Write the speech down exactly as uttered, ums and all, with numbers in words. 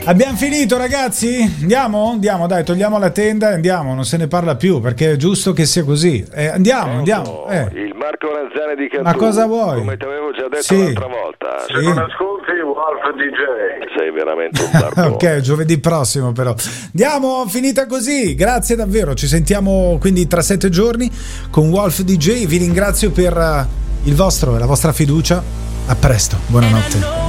Abbiamo finito, ragazzi? Andiamo? Andiamo, dai, togliamo la tenda e andiamo, non se ne parla più perché è giusto che sia così. Eh, andiamo, andiamo. Eh. Il Marco Ranzani di Cantù. Ma cosa vuoi? Come ti avevo già detto sì. l'altra volta. Sì. Se non ascolti Wolf D J, sei veramente un barbone. Ok, giovedì prossimo però. Andiamo, finita così. Grazie davvero. Ci sentiamo quindi tra sette giorni con Wolf D J. Vi ringrazio per il vostro e la vostra fiducia. A presto. Buonanotte.